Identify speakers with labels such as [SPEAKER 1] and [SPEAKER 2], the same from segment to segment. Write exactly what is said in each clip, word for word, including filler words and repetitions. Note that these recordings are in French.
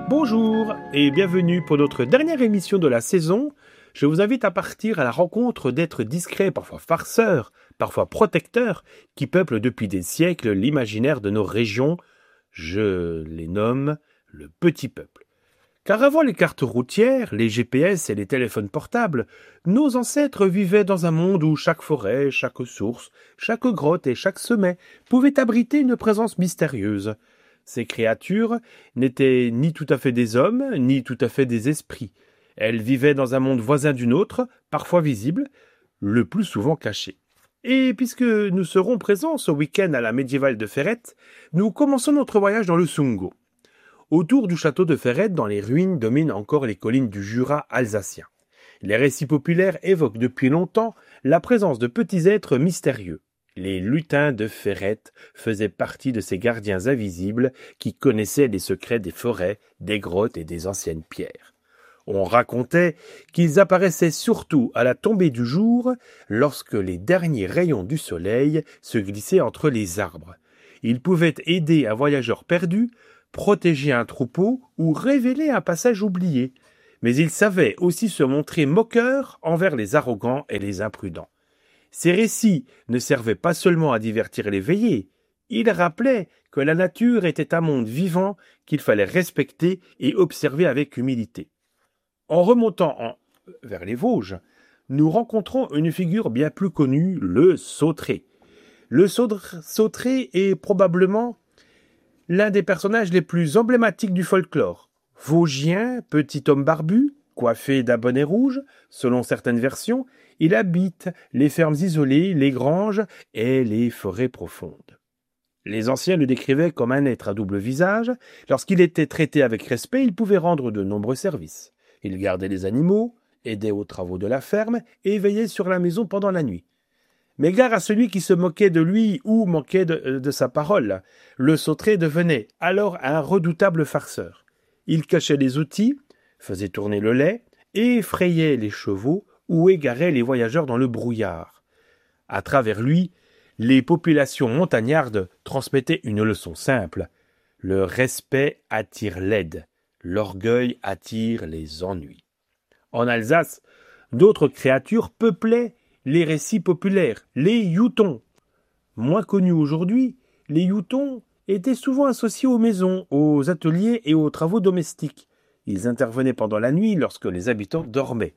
[SPEAKER 1] Bonjour et bienvenue pour notre dernière émission de la saison. Je vous invite à partir à la rencontre d'êtres discrets, parfois farceurs, parfois protecteurs, qui peuplent depuis des siècles l'imaginaire de nos régions. Je les nomme le petit peuple. Car avant les cartes routières, les G P S et les téléphones portables, nos ancêtres vivaient dans un monde où chaque forêt, chaque source, chaque grotte et chaque sommet pouvaient abriter une présence mystérieuse. Ces créatures n'étaient ni tout à fait des hommes, ni tout à fait des esprits. Elles vivaient dans un monde voisin du nôtre, parfois visible, le plus souvent caché. Et puisque nous serons présents ce week-end à la médiévale de Ferrette, nous commençons notre voyage dans le Sundgau. Autour du château de Ferrette, dans les ruines, dominent encore les collines du Jura alsacien. Les récits populaires évoquent depuis longtemps la présence de petits êtres mystérieux. Les lutins de Ferrette faisaient partie de ces gardiens invisibles qui connaissaient les secrets des forêts, des grottes et des anciennes pierres. On racontait qu'ils apparaissaient surtout à la tombée du jour, lorsque les derniers rayons du soleil se glissaient entre les arbres. Ils pouvaient aider un voyageur perdu, protéger un troupeau ou révéler un passage oublié. Mais ils savaient aussi se montrer moqueurs envers les arrogants et les imprudents. Ces récits ne servaient pas seulement à divertir les veillés, ils rappelaient que la nature était un monde vivant qu'il fallait respecter et observer avec humilité. En remontant en... vers les Vosges, nous rencontrons une figure bien plus connue, le sauteré. Le sauteré est probablement l'un des personnages les plus emblématiques du folklore. Vosgien, petit homme barbu, coiffé d'un bonnet rouge, selon certaines versions, il habite les fermes isolées, les granges et les forêts profondes. Les anciens le décrivaient comme un être à double visage. Lorsqu'il était traité avec respect, il pouvait rendre de nombreux services. Il gardait les animaux, aidait aux travaux de la ferme et veillait sur la maison pendant la nuit. Mais gare à celui qui se moquait de lui ou manquait de, de sa parole. Le sauteré devenait alors un redoutable farceur. Il cachait les outils, faisait tourner le lait, et effrayait les chevaux ou égarait les voyageurs dans le brouillard. À travers lui, les populations montagnardes transmettaient une leçon simple. Le respect attire l'aide, l'orgueil attire les ennuis. En Alsace, d'autres créatures peuplaient les récits populaires, les Youtons. Moins connus aujourd'hui, les Youtons étaient souvent associés aux maisons, aux ateliers et aux travaux domestiques. Ils intervenaient pendant la nuit lorsque les habitants dormaient.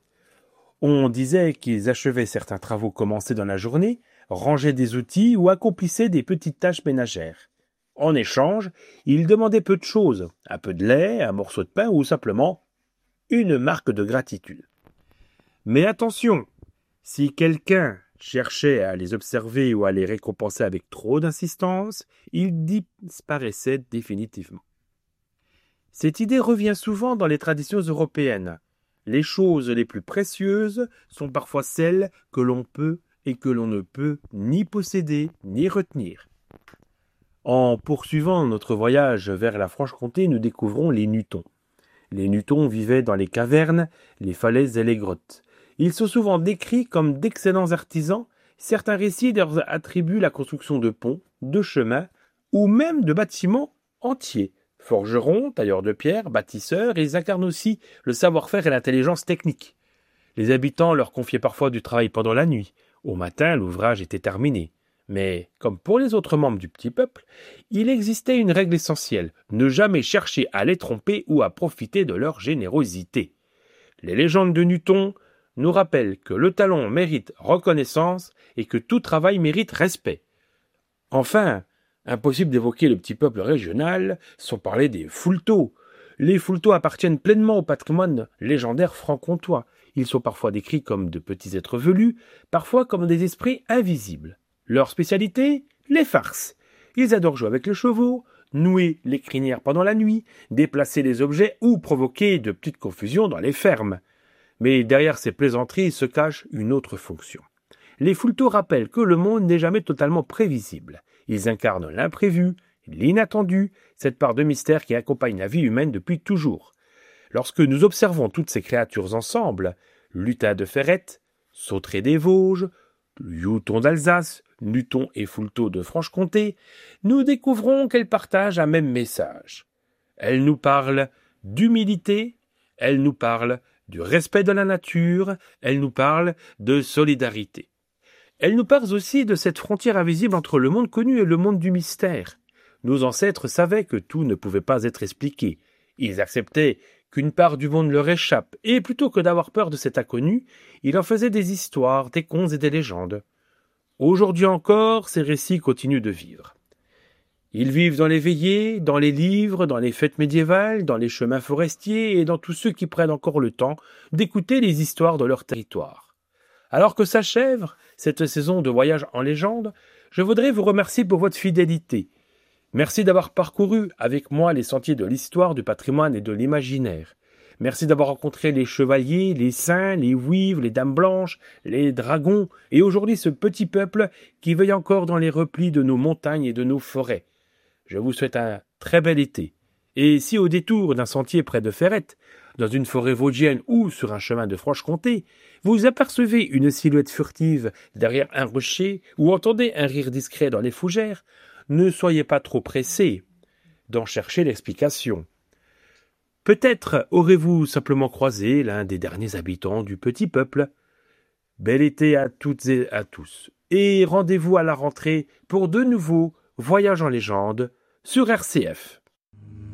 [SPEAKER 1] On disait qu'ils achevaient certains travaux commencés dans la journée, rangeaient des outils ou accomplissaient des petites tâches ménagères. En échange, ils demandaient peu de choses, un peu de lait, un morceau de pain ou simplement une marque de gratitude. Mais attention, si quelqu'un cherchait à les observer ou à les récompenser avec trop d'insistance, ils disparaissaient définitivement. Cette idée revient souvent dans les traditions européennes. Les choses les plus précieuses sont parfois celles que l'on peut et que l'on ne peut ni posséder ni retenir. En poursuivant notre voyage vers la Franche-Comté, nous découvrons les Nutons. Les Nutons vivaient dans les cavernes, les falaises et les grottes. Ils sont souvent décrits comme d'excellents artisans. Certains récits leur attribuent la construction de ponts, de chemins ou même de bâtiments entiers. Forgerons, tailleurs de pierre, bâtisseurs, ils incarnent aussi le savoir-faire et l'intelligence technique. Les habitants leur confiaient parfois du travail pendant la nuit. Au matin, l'ouvrage était terminé. Mais, comme pour les autres membres du petit peuple, il existait une règle essentielle, ne jamais chercher à les tromper ou à profiter de leur générosité. Les légendes de Nutons nous rappellent que le talent mérite reconnaissance et que tout travail mérite respect. Enfin, impossible d'évoquer le petit peuple régional sans parler des Foulteaux. Les Foulteaux appartiennent pleinement au patrimoine légendaire franc-comtois. Ils sont parfois décrits comme de petits êtres velus, parfois comme des esprits invisibles. Leur spécialité, les farces. Ils adorent jouer avec les chevaux, nouer les crinières pendant la nuit, déplacer les objets ou provoquer de petites confusions dans les fermes. Mais derrière ces plaisanteries se cache une autre fonction. Les Foulteaux rappellent que le monde n'est jamais totalement prévisible. Ils incarnent l'imprévu, l'inattendu, cette part de mystère qui accompagne la vie humaine depuis toujours. Lorsque nous observons toutes ces créatures ensemble, lutins de Ferrette, sauterets des Vosges, Youtons d'Alsace, Nutons et Foulteaux de Franche-Comté, nous découvrons qu'elles partagent un même message. Elles nous parlent d'humilité, elle nous parle du respect de la nature, elle nous parle de solidarité. Elle nous parle aussi de cette frontière invisible entre le monde connu et le monde du mystère. Nos ancêtres savaient que tout ne pouvait pas être expliqué. Ils acceptaient qu'une part du monde leur échappe, et plutôt que d'avoir peur de cet inconnu, ils en faisaient des histoires, des contes et des légendes. Aujourd'hui encore, ces récits continuent de vivre. Ils vivent dans les veillées, dans les livres, dans les fêtes médiévales, dans les chemins forestiers et dans tous ceux qui prennent encore le temps d'écouter les histoires de leur territoire. Alors que s'achève cette saison de voyage en légende, je voudrais vous remercier pour votre fidélité. Merci d'avoir parcouru avec moi les sentiers de l'histoire, du patrimoine et de l'imaginaire. Merci d'avoir rencontré les chevaliers, les saints, les ouivres, les dames blanches, les dragons, et aujourd'hui ce petit peuple qui veille encore dans les replis de nos montagnes et de nos forêts. Je vous souhaite un très bel été. Et si au détour d'un sentier près de Ferrette, dans une forêt vosgienne ou sur un chemin de Franche-Comté, vous apercevez une silhouette furtive derrière un rocher ou entendez un rire discret dans les fougères, ne soyez pas trop pressés d'en chercher l'explication. Peut-être aurez-vous simplement croisé l'un des derniers habitants du petit peuple. Bel été à toutes et à tous. Et rendez-vous à la rentrée pour de nouveaux voyages en légende sur R C F.